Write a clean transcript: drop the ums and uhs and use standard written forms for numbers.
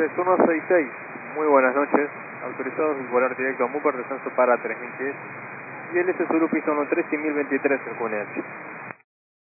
3166, muy buenas noches. Autorizados a volar directo a Muper, descenso para 3000 pies. Y el S Zulu Pista 13 y 1023 en QNH.